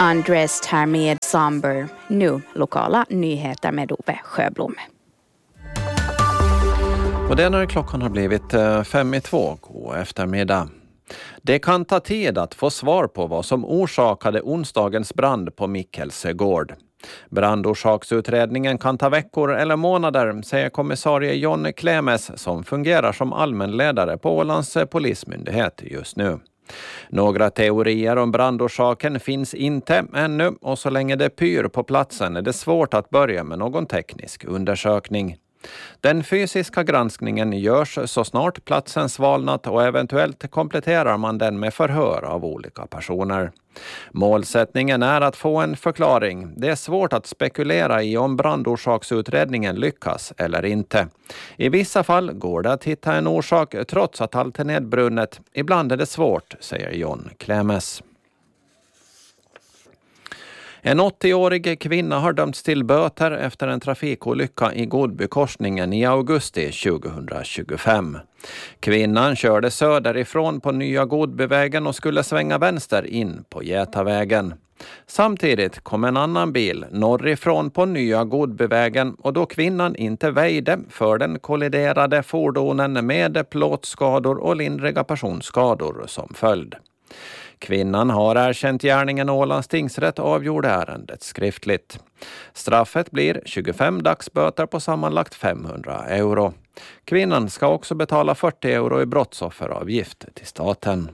Undressed här med Somber. Nu lokala nyheter med Ove Sjöblom. Och det när klockan har blivit 5:02 god eftermiddag. Det kan ta tid att få svar på vad som orsakade onsdagens brand på Mikkels gård. Brandorsaksutredningen kan ta veckor eller månader, säger kommissarie John Klemes som fungerar som allmänledare på Ålands polismyndighet just nu. Några teorier om brandorsaken finns inte ännu och så länge det pyr på platsen är det svårt att börja med någon teknisk undersökning. Den fysiska granskningen görs så snart platsen svalnat och eventuellt kompletterar man den med förhör av olika personer. Målsättningen är att få en förklaring. Det är svårt att spekulera i om brandorsaksutredningen lyckas eller inte. I vissa fall går det att hitta en orsak trots att allt är nedbrunnet. Ibland är det svårt, säger John Klemes. En 80-årig kvinna har dömts till böter efter en trafikolycka i Godbykorsningen i augusti 2025. Kvinnan körde söderifrån på Nya Godbyvägen och skulle svänga vänster in på Getavägen. Samtidigt kom en annan bil norrifrån på Nya Godbyvägen och då kvinnan inte väjde för den kolliderade fordonen med plåtskador och lindriga personskador som följd. Kvinnan har erkänt gärningen och Ålands tingsrätt avgjorde ärendet skriftligt. Straffet blir 25 dagsböter på sammanlagt 500 euro. Kvinnan ska också betala 40 euro i brottsofferavgift till staten.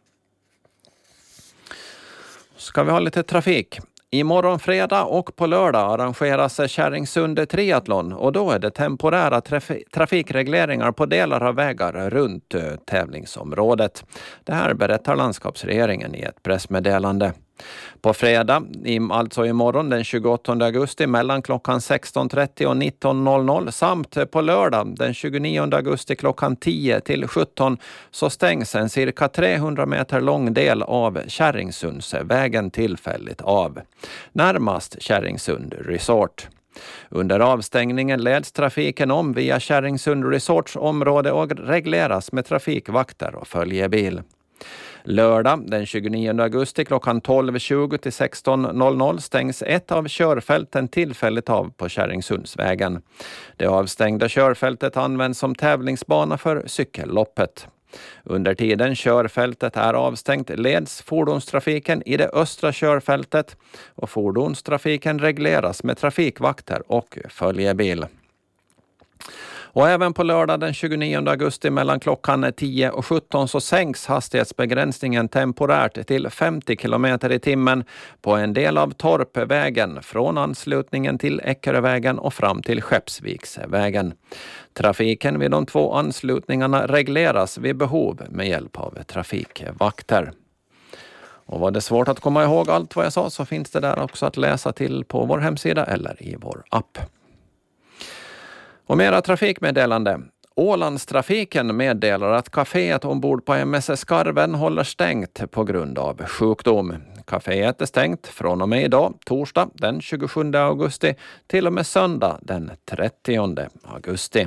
Ska vi ha lite trafik? Imorgon fredag och på lördag arrangeras Kärringsund triathlon och då är det temporära trafikregleringar på delar av vägar runt tävlingsområdet. Det här berättar landskapsregeringen i ett pressmeddelande. På fredag, alltså imorgon den 28 augusti mellan klockan 16.30 och 19.00 samt på lördag den 29 augusti klockan 10 till 17 så stängs en cirka 300 meter lång del av Kärringsundsvägen tillfälligt av. Närmast Kärringsund Resort. Under avstängningen leds trafiken om via Kärringsund Resorts område och regleras med trafikvakter och följebil. Lördag den 29 augusti klockan 12.20 till 16.00 stängs ett av körfälten tillfälligt av på Kärringsundsvägen. Det avstängda körfältet används som tävlingsbana för cykelloppet. Under tiden körfältet är avstängt leds fordonstrafiken i det östra körfältet och fordonstrafiken regleras med trafikvakter och följebil. Och även på lördag den 29 augusti mellan klockan 10 och 17 så sänks hastighetsbegränsningen temporärt till 50 km i timmen på en del av Torpvägen från anslutningen till Eckerövägen och fram till Skeppsviksvägen. Trafiken vid de två anslutningarna regleras vid behov med hjälp av trafikvakter. Och var det svårt att komma ihåg allt vad jag sa så finns det där också att läsa till på vår hemsida eller i vår app. Och mera trafikmeddelande. Ålandstrafiken meddelar att kaféet ombord på MS Skarven håller stängt på grund av sjukdom. Kaféet är stängt från och med idag, torsdag den 27 augusti till och med söndag den 30 augusti.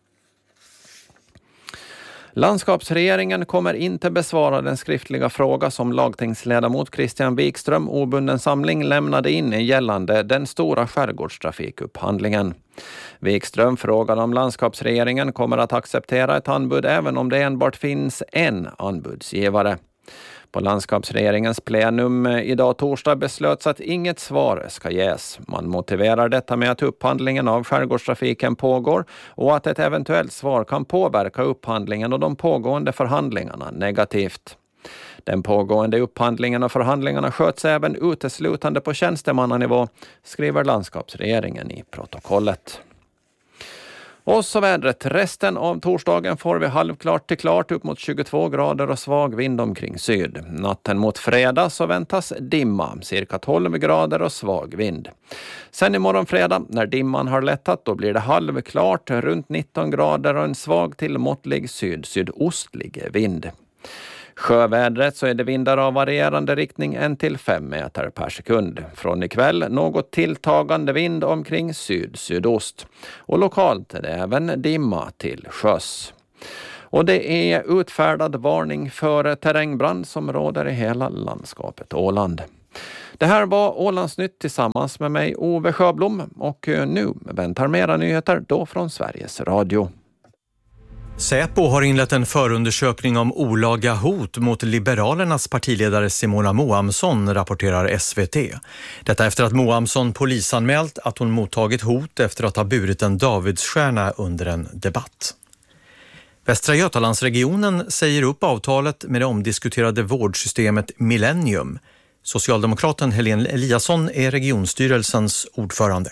Landskapsregeringen kommer inte besvara den skriftliga fråga som lagtingsledamot Christian Wikström obunden samling lämnade in gällande den stora skärgårdstrafikupphandlingen. Wikström frågade om landskapsregeringen kommer att acceptera ett anbud även om det enbart finns en anbudsgivare. På landskapsregeringens plenum idag torsdag beslöts att inget svar ska ges. Man motiverar detta med att upphandlingen av skärgårdstrafiken pågår och att ett eventuellt svar kan påverka upphandlingen och de pågående förhandlingarna negativt. Den pågående upphandlingen och förhandlingarna sköts även uteslutande på tjänstemannanivå, skriver landskapsregeringen i protokollet. Och så vädret. Resten av torsdagen får vi halvklart till klart upp mot 22 grader och svag vind omkring syd. Natten mot fredag så väntas dimma, cirka 12 grader och svag vind. Sen imorgon fredag, när dimman har lättat, då blir det halvklart runt 19 grader och en svag till måttlig sydostlig vind. Sjövädret så är det vindar av varierande riktning 1-5 meter per sekund. Från ikväll något tilltagande vind omkring syd-sydost. Och lokalt är det även dimma till sjöss. Och det är utfärdad varning för terrängbrand som råder i hela landskapet Åland. Det här var Ålandsnytt tillsammans med mig, Ove Sjöblom, och nu väntar mera nyheter då från Sveriges Radio. Säpo har inlett en förundersökning om olaga hot mot Liberalernas partiledare Simona Moamsson, rapporterar SVT. Detta efter att Moamsson polisanmält att hon mottagit hot efter att ha burit en Davidsstjärna under en debatt. Västra Götalandsregionen säger upp avtalet med det omdiskuterade vårdsystemet Millennium. Socialdemokraten Helene Eliasson är regionstyrelsens ordförande.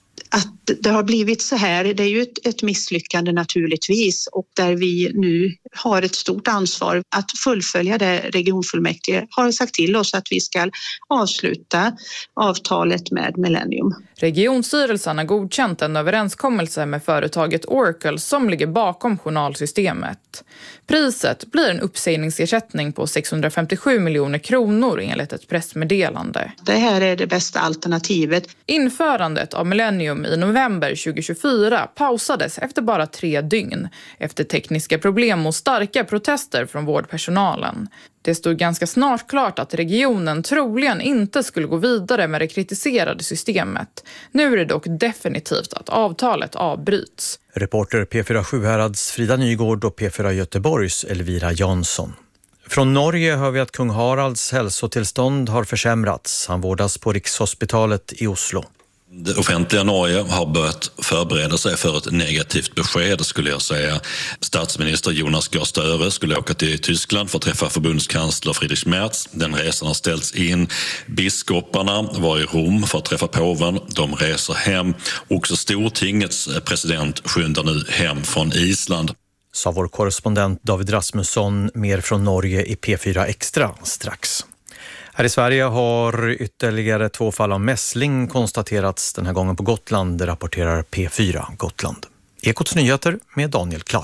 Att det har blivit så här, det är ju ett misslyckande naturligtvis, och där vi nu har ett stort ansvar att fullfölja det. Regionfullmäktige har sagt till oss att vi ska avsluta avtalet med Millennium. Regionstyrelsen har godkänt en överenskommelse med företaget Oracle som ligger bakom journalsystemet. Priset blir en uppsägningsersättning på 657 miljoner kronor enligt ett pressmeddelande. Det här är det bästa alternativet. Införandet av Millennium i november 2024 pausades efter bara 3 dygn efter tekniska problem och starka protester från vårdpersonalen. Det stod ganska snart klart att regionen troligen inte skulle gå vidare med det kritiserade systemet. Nu är det dock definitivt att avtalet avbryts. Reporter P4 Sjuhärads Frida Nygård och P4 Göteborgs Elvira Jansson. Från Norge hör vi att kung Haralds hälsotillstånd har försämrats. Han vårdas på Rikshospitalet i Oslo. Det offentliga Norge har börjat förbereda sig för ett negativt besked, skulle jag säga. Statsminister Jonas Gahr Støre skulle åka till Tyskland för att träffa förbundskansler Friedrich Merz. Den resan har ställts in. Biskoparna var i Rom för att träffa påven. De reser hem. Också Stortingets president skyndar nu hem från Island. Sa vår korrespondent David Rasmusson. Mer från Norge i P4 Extra strax. Här i Sverige har ytterligare 2 fall av mässling konstaterats den här gången på Gotland, rapporterar P4 Gotland. Ekots nyheter med Daniel Klar.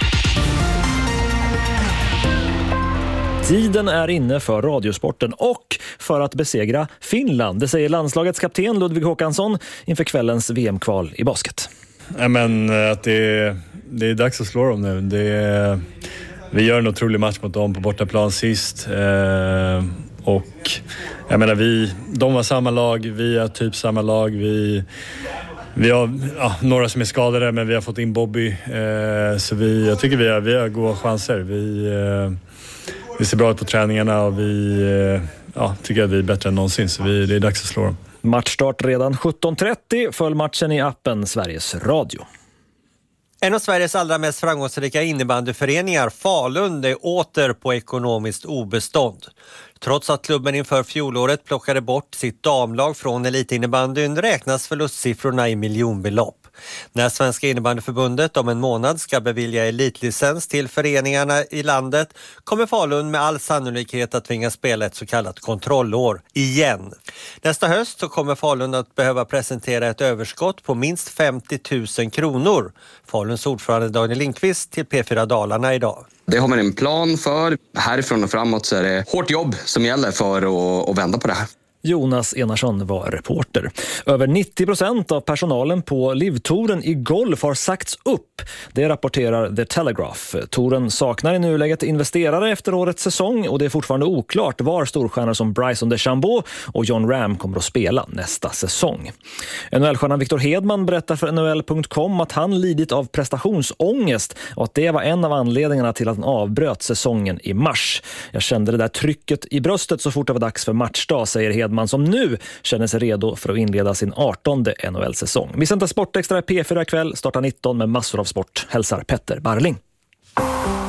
Tiden är inne för radiosporten och för att besegra Finland. Det säger landslagets kapten Ludvig Håkansson inför kvällens VM-kval i basket. Ja, men att det är dags att slå dem nu. Vi gör en otrolig match mot dem på bortaplan sist. Och jag menar, de var samma lag, vi är typ samma lag. Vi har några som är skadade, men vi har fått in Bobby. Så jag tycker vi har goda chanser. Vi ser bra ut på träningarna och vi tycker att vi är bättre än någonsin. Så det är dags att slå dem. Matchstart redan 17.30. Följ matchen i appen Sveriges Radio. En av Sveriges allra mest framgångsrika innebandyföreningar, Falun, är åter på ekonomiskt obestånd. Trots att klubben inför fjolåret plockade bort sitt damlag från elitinnebandyn räknas förlustsiffrorna i miljonbelopp. När Svenska innebandyförbundet om en månad ska bevilja elitlicens till föreningarna i landet kommer Falun med all sannolikhet att tvingas spela ett så kallat kontrollår igen. Nästa höst så kommer Falun att behöva presentera ett överskott på minst 50 000 kronor. Faluns ordförande Daniel Lindqvist till P4 Dalarna idag. Det har man en plan för. Härifrån och framåt så är det hårt jobb som gäller för att vända på det här. Jonas Enarsson var reporter. Över 90% av personalen på Livtouren i golf har sagts upp. Det rapporterar The Telegraph. Touren saknar i nuläget investerare efter årets säsong och det är fortfarande oklart var storstjärnor som Bryson DeChambeau och John Ram kommer att spela nästa säsong. NHL-stjärnan Victor Hedman berättar för NHL.com att han lidit av prestationsångest och att det var en av anledningarna till att han avbröt säsongen i mars. Jag kände det där trycket i bröstet så fort det var dags för matchdag, säger Hedman, som nu känner sig redo för att inleda sin 18:e NHL-säsong. Vi sänder Sportextra P4 kväll, startar 19 med massor av sport. Hälsar Petter Barling.